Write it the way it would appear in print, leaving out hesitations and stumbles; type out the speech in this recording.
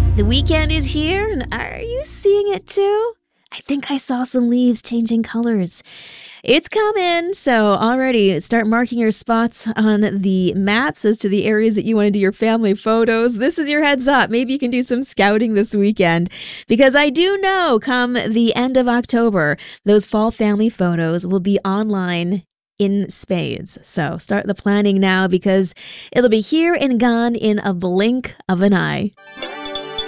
The weekend is here, and are you seeing it too? I think I saw some leaves changing colors. It's coming, so already start marking your spots on the maps as to the areas that you want to do your family photos. This is your heads up. Maybe you can do some scouting this weekend, because I do know come the end of October, those fall family photos will be online in spades. So start the planning now, because it'll be here and gone in a blink of an eye.